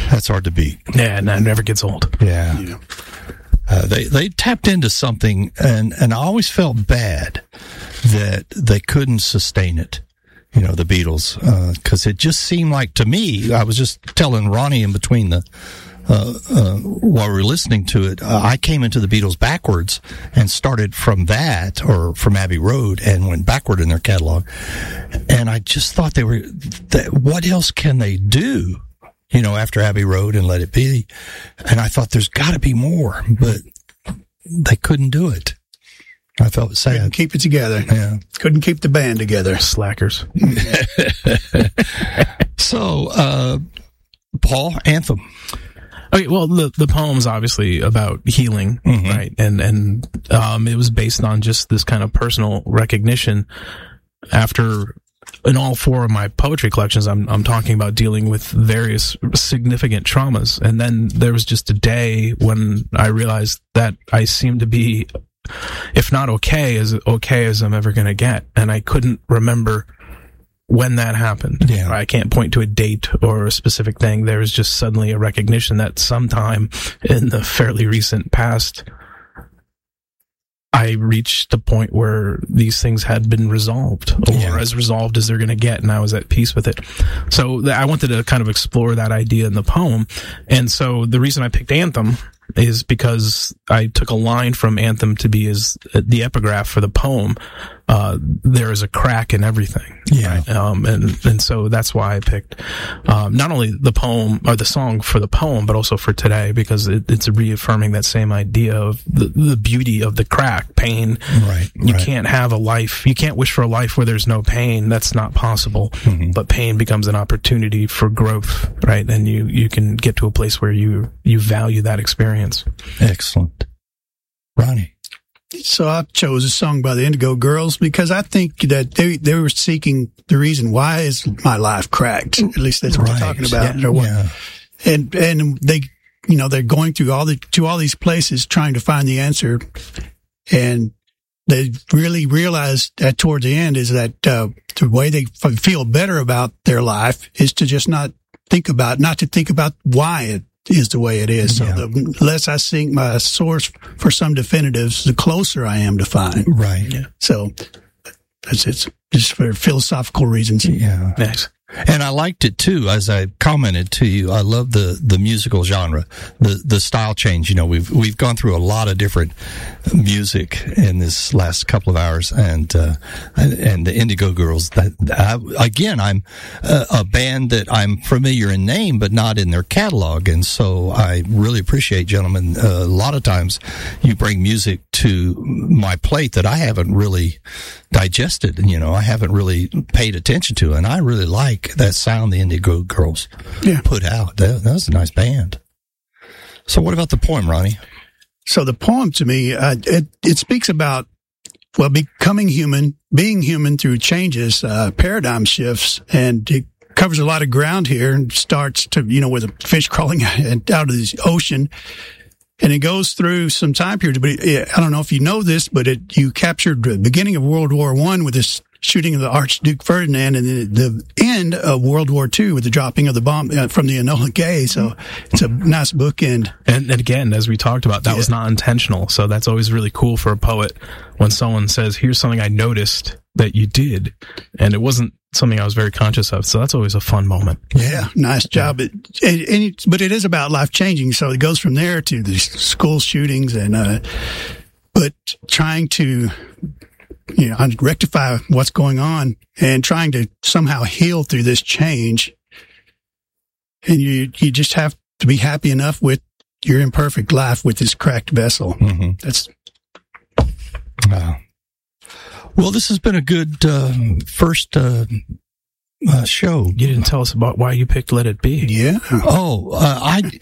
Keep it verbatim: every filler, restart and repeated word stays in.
That's hard to beat. Yeah, and that never gets old. Yeah. Yeah. Uh, they they tapped into something, and, and I always felt bad that they couldn't sustain it. You know, the Beatles, because uh, it just seemed like to me. I was just telling Ronnie in between the uh, uh, while we were listening to it. Uh, I came into the Beatles backwards and started from that or from Abbey Road and went backward in their catalog, and I just thought they were. That, what else can they do? You know, after Abbey Road and Let It Be. And I thought there's got to be more, but they couldn't do it. I felt sad. Couldn't keep it together. Yeah. Couldn't keep the band together. Slackers. So, uh, Paul, Anthem. Okay, well, the the poem's obviously about healing, Mm-hmm. right? And and um, it was based on just this kind of personal recognition after. In all four of my poetry collections, I'm I'm talking about dealing with various significant traumas. And then there was just a day when I realized that I seemed to be, if not okay, as okay as I'm ever going to get. And I couldn't remember when that happened. Yeah. I can't point to a date or a specific thing. There was just suddenly a recognition that sometime in the fairly recent past, I reached the point where these things had been resolved, or Yeah. as resolved as they're going to get, and I was at peace with it. So th- I wanted to kind of explore that idea in the poem. And so the reason I picked Anthem is because I took a line from Anthem to be as uh, the epigraph for the poem. Uh, there is a crack in everything. Yeah. Right? Um, and, and so that's why I picked, um, not only the poem or the song for the poem, but also for today, because it, it's reaffirming that same idea of the, the beauty of the crack, pain. Right. You right. can't have a life, you can't wish for a life where there's no pain. That's not possible. Mm-hmm. But pain becomes an opportunity for growth, right? And you, you can get to a place where you, you value that experience. Excellent. Ronnie. So I chose a song by the Indigo Girls because I think that they they were seeking the reason why is my life cracked. At least that's what Right. they're talking about. Yeah. Or what, Yeah. And and they, you know, they're going through all the to all these places trying to find the answer, and they really realize that toward the end is that uh, the way they f- feel better about their life is to just not think about, not to think about why it is the way it is. Yeah. So the less I seek my source for some definitives, the closer I am to find. Right. Yeah. So that's it's just for philosophical reasons. Yeah. Nice. And I liked it too, as I commented to you. I love the, the musical genre, the the style change. You know, we've we've gone through a lot of different music in this last couple of hours, and uh, and the Indigo Girls. That I, again, I'm a, a band that I'm familiar in name, but not in their catalog, and so I really appreciate, gentlemen. Uh, a lot of times, you bring music to my plate that I haven't really digested. You know, I haven't really paid attention to, and I really like that sound the Indigo Girls Yeah. put out. That, that was a nice band. So what about the poem, Ronnie? So the poem to me, uh, it, it speaks about, well, becoming human, being human through changes, uh, paradigm shifts, and it covers a lot of ground here and starts to, you know, with a fish crawling out of the ocean. And it goes through some time periods, but it, I don't know if you know this, but it, you captured the beginning of World War One with this shooting of the Archduke Ferdinand, and the, the end of World War Two with the dropping of the bomb uh, from the Enola Gay. So it's a nice bookend. And, and again, as we talked about, that Yeah. was not intentional. So that's always really cool for a poet when someone says, here's something I noticed that you did, and it wasn't something I was very conscious of. So that's always a fun moment. Yeah, nice job. It, and, and it, but it is about life changing. So it goes from there to the school shootings and, uh, but trying to, you know, rectify what's going on and trying to somehow heal through this change. And you, you just have to be happy enough with your imperfect life with this cracked vessel. Mm-hmm. That's, Wow. Well, this has been a good uh, first uh, uh, show. You didn't tell us about why you picked Let It Be. yeah. Oh, uh, I